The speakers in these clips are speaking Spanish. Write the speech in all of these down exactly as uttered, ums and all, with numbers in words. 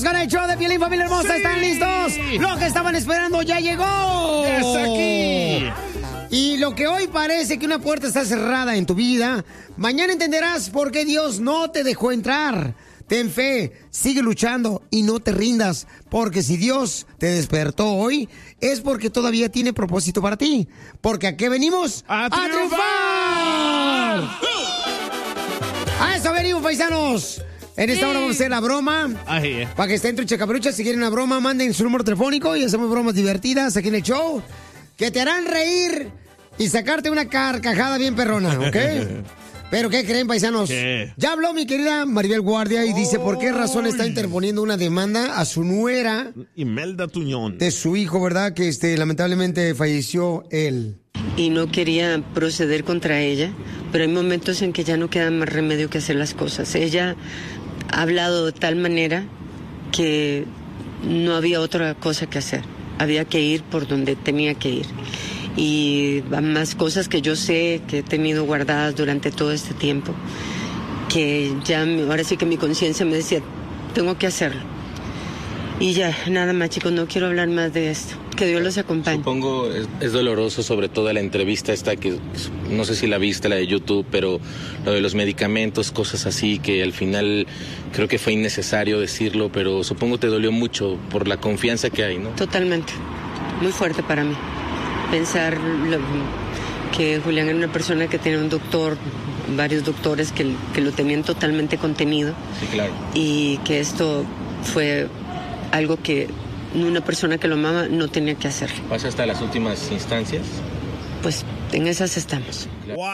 Seguimos con el show de Piolín, familia hermosa. ¿Están listos? Lo que estaban esperando ya llegó. ¡Es aquí! Y lo que hoy parece que una puerta está cerrada en tu vida, mañana entenderás por qué Dios no te dejó entrar. Ten fe, sigue luchando y no te rindas, porque si Dios te despertó hoy, es porque todavía tiene propósito para ti. Porque ¿a qué venimos? ¡A, ¡A triunfar! ¡A eso venimos, paisanos! En esta hora vamos a hacer la broma. Ay, eh. Para que estén entre chacaperuchas, si quieren una broma, manden su número telefónico y hacemos bromas divertidas aquí en el show que te harán reír y sacarte una carcajada bien perrona, ¿ok? Pero ¿qué creen, paisanos? ¿Qué? Ya habló mi querida Maribel Guardia y dice por qué razón está interponiendo una demanda a su nuera Imelda Tuñón. de su hijo, ¿verdad? Que este lamentablemente falleció él. Y no quería proceder contra ella, pero hay momentos en que ya no queda más remedio que hacer las cosas. Ella ha hablado de tal manera que no había otra cosa que hacer. Había que ir por donde tenía que ir. Y más cosas que yo sé que he tenido guardadas durante todo este tiempo, que ya ahora sí que mi conciencia me decía, tengo que hacerlo. Y ya, nada más, chicos, no quiero hablar más de esto. Que Dios los acompañe. Supongo es, es doloroso, sobre todo la entrevista esta que no sé si la viste, la de YouTube, pero lo de los medicamentos, cosas así, que al final creo que fue innecesario decirlo, pero supongo te dolió mucho por la confianza que hay, ¿no? Totalmente. Muy fuerte para mí. Pensar lo, que Julián era una persona que tenía un doctor, varios doctores que, que lo tenían totalmente contenido. Sí, claro. Y que esto fue algo que una persona que lo amaba no tenía que hacer. ¿Pasa hasta las últimas instancias? Pues en esas estamos.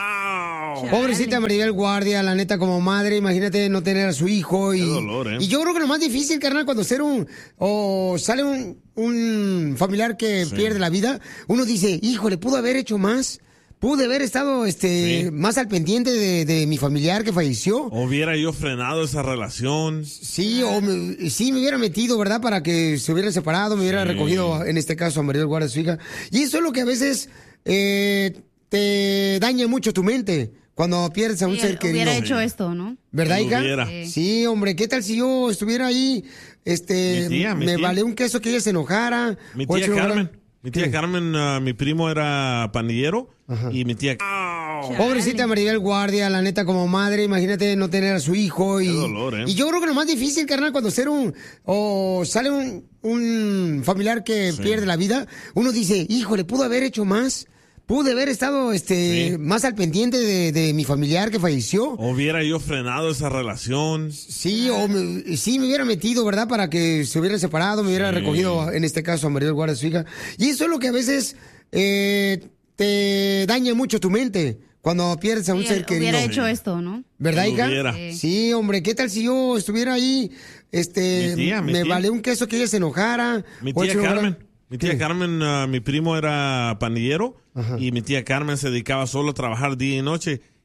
¡Wow! Pobrecita Maribel Guardia, la neta, como madre, imagínate no tener a su hijo. Y, Qué dolor, ¿eh? y yo creo que lo más difícil, carnal, cuando ser un, o sale un, un familiar que Sí. pierde la vida, uno dice, híjole, pudo haber hecho más, pude haber estado este Sí. más al pendiente de, de mi familiar que falleció. Hubiera yo frenado esa relación. Sí, o me, sí me hubiera metido, ¿verdad? Para que se hubieran separado, me hubiera Sí. recogido, en este caso, a Maribel Guardia, su hija. Y eso es lo que a veces eh, te daña mucho tu mente. Cuando pierdes a un Sí, ser querido. hubiera hecho esto, ¿no? ¿Verdad, hija? Hubiera. Sí. Sí, hombre, ¿qué tal si yo estuviera ahí? Este, Mi tía, mi me tía. vale un queso que ella se enojara. Mi o tía se enojara. Carmen. Mi tía ¿Qué? Carmen, uh, mi primo era pandillero. Ajá. Y mi tía... Pobrecita Maribel Guardia, la neta, como madre, imagínate no tener a su hijo. Y, Qué dolor, ¿eh? y yo creo que lo más difícil, carnal, cuando ser un, o sale un, un familiar que Sí. pierde la vida, uno dice, híjole, pudo haber hecho más. Pude haber estado este Sí. más al pendiente de, de mi familiar que falleció. Hubiera yo frenado esa relación. Sí, o me, sí me hubiera metido, ¿verdad? Para que se hubieran separado, me hubiera Sí. recogido, en este caso, a Maribel Guardia, su hija. Y eso es lo que a veces eh, te daña mucho tu mente cuando pierdes a un Sí, ser querido. hubiera hecho esto, ¿no? ¿Verdad, hija? Hubiera. Sí. Sí, hombre, ¿qué tal si yo estuviera ahí? Este, Mi tía, mi me tía. vale un queso que ella se enojara. Mi o tía se enojara. Carmen. Mi tía ¿Qué? Carmen, uh, mi primo era pandillero. Ajá. Y mi tía Carmen se dedicaba solo a trabajar día y noche.